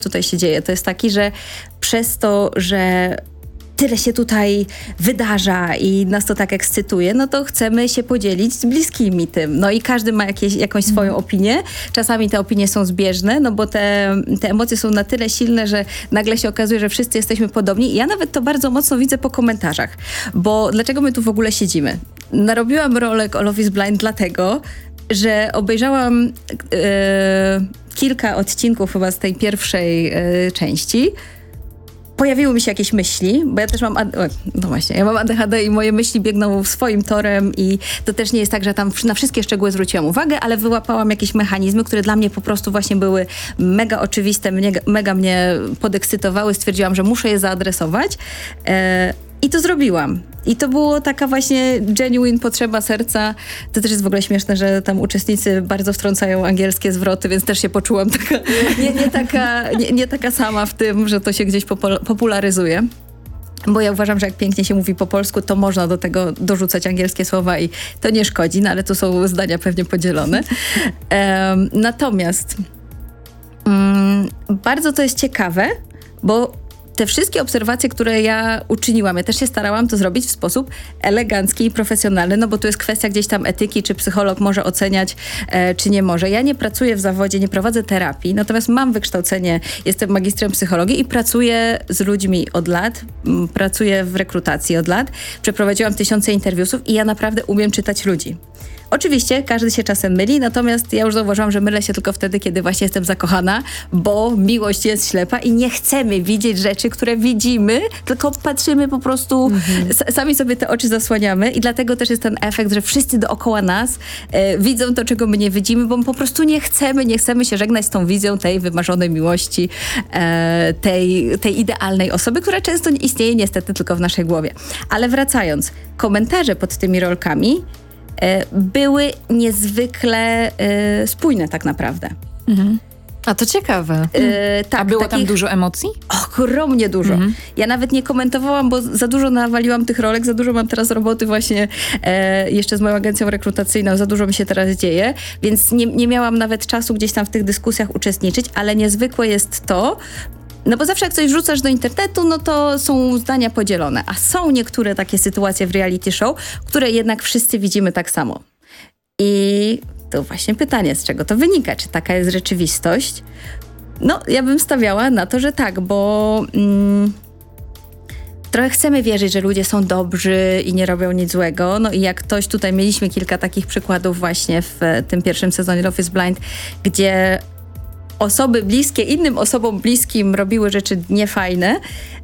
tutaj się dzieje, to jest taki, że przez to, że tyle się tutaj wydarza i nas to tak ekscytuje, no to chcemy się podzielić z bliskimi tym. No i każdy ma jakąś swoją opinię. Czasami te opinie są zbieżne, no bo te emocje są na tyle silne, że nagle się okazuje, że wszyscy jesteśmy podobni. I ja nawet to bardzo mocno widzę po komentarzach. Bo dlaczego my tu w ogóle siedzimy? Narobiłam rolek o Love is Blind dlatego, że obejrzałam kilka odcinków chyba z tej pierwszej części. Pojawiły mi się jakieś myśli, bo ja też mam, no właśnie, ja mam ADHD i moje myśli biegną swoim torem i to też nie jest tak, że tam na wszystkie szczegóły zwróciłam uwagę, ale wyłapałam jakieś mechanizmy, które dla mnie po prostu właśnie były mega oczywiste, mega mnie podekscytowały, stwierdziłam, że muszę je zaadresować. I to zrobiłam. I to było taka właśnie genuine potrzeba serca. To też jest w ogóle śmieszne, że tam uczestnicy bardzo wtrącają angielskie zwroty, więc też się poczułam taka, nie taka sama w tym, że to się gdzieś popularyzuje. Bo ja uważam, że jak pięknie się mówi po polsku, to można do tego dorzucać angielskie słowa i to nie szkodzi, no ale tu są zdania pewnie podzielone. Natomiast bardzo to jest ciekawe, bo te wszystkie obserwacje, które ja uczyniłam, ja też się starałam to zrobić w sposób elegancki i profesjonalny, no bo tu jest kwestia gdzieś tam etyki, czy psycholog może oceniać, czy nie może. Ja nie pracuję w zawodzie, nie prowadzę terapii, natomiast mam wykształcenie, jestem magistrem psychologii i pracuję z ludźmi od lat, pracuję w rekrutacji od lat, przeprowadziłam tysiące interwiusów i ja naprawdę umiem czytać ludzi. Oczywiście każdy się czasem myli, natomiast ja już zauważyłam, że mylę się tylko wtedy, kiedy właśnie jestem zakochana, bo miłość jest ślepa i nie chcemy widzieć rzeczy, które widzimy, tylko patrzymy po prostu, sami sobie te oczy zasłaniamy i dlatego też jest ten efekt, że wszyscy dookoła nas widzą to, czego my nie widzimy, bo my po prostu nie chcemy się żegnać z tą wizją tej wymarzonej miłości, tej idealnej osoby, która często istnieje niestety tylko w naszej głowie. Ale wracając, komentarze pod tymi rolkami były niezwykle spójne tak naprawdę. A to ciekawe. Tak, a było tam dużo emocji? Ogromnie dużo. Ja nawet nie komentowałam, bo za dużo nawaliłam tych rolek, za dużo mam teraz roboty właśnie jeszcze z moją agencją rekrutacyjną, za dużo mi się teraz dzieje, więc nie miałam nawet czasu gdzieś tam w tych dyskusjach uczestniczyć, ale niezwykłe jest to, no bo zawsze jak coś wrzucasz do internetu, no to są zdania podzielone, a są niektóre takie sytuacje w reality show, które jednak wszyscy widzimy tak samo. I to właśnie pytanie, z czego to wynika? Czy taka jest rzeczywistość? No, ja bym stawiała na to, że tak, bo trochę chcemy wierzyć, że ludzie są dobrzy i nie robią nic złego. No i jak ktoś, tutaj mieliśmy kilka takich przykładów właśnie w tym pierwszym sezonie Love is Blind, gdzie osoby bliskie innym osobom bliskim robiły rzeczy niefajne.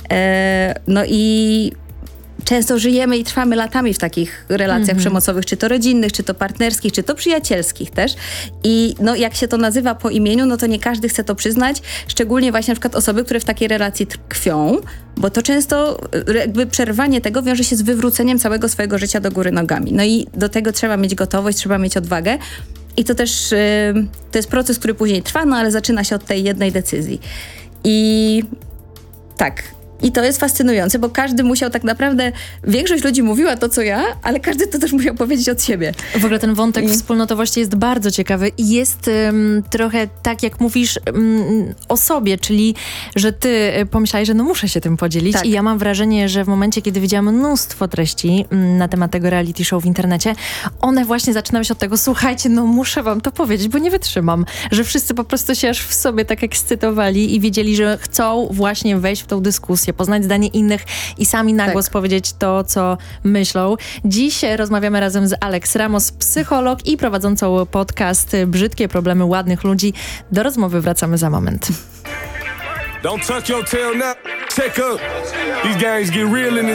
No i często żyjemy i trwamy latami w takich relacjach przemocowych, czy to rodzinnych, czy to partnerskich, czy to przyjacielskich też. I no, jak się to nazywa po imieniu, no to nie każdy chce to przyznać, szczególnie właśnie na przykład osoby, które w takiej relacji tkwią, bo to często jakby przerwanie tego wiąże się z wywróceniem całego swojego życia do góry nogami. No i do tego trzeba mieć gotowość, trzeba mieć odwagę. I to też to jest proces, który później trwa, no ale zaczyna się od tej jednej decyzji. I tak. I to jest fascynujące, bo każdy musiał tak naprawdę, większość ludzi mówiła to, co ja, ale każdy to też musiał powiedzieć od siebie. W ogóle ten wątek wspólnotowości jest bardzo ciekawy i jest trochę tak, jak mówisz o sobie, czyli, że ty pomyślałeś, że no muszę się tym podzielić. Tak. I ja mam wrażenie, że w momencie, kiedy widziałam mnóstwo treści na temat tego reality show w internecie, one właśnie zaczynały się od tego, słuchajcie, no muszę wam to powiedzieć, bo nie wytrzymam. Że wszyscy po prostu się aż w sobie tak ekscytowali i wiedzieli, że chcą właśnie wejść w tą dyskusję, poznać zdanie innych i sami na głos powiedzieć to, co myślą. Dziś rozmawiamy razem z Alex Ramos, psycholog i prowadzącą podcast Brzydkie problemy ładnych ludzi. Do rozmowy wracamy za moment. Don't tuck your tail now. Check up. These guys get real in this